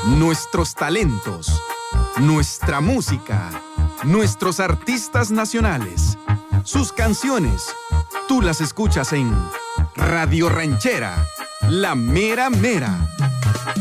nuestros talentos, nuestra música, nuestros artistas nacionales, sus canciones. Tú las escuchas en Radio Ranchera, la mera mera.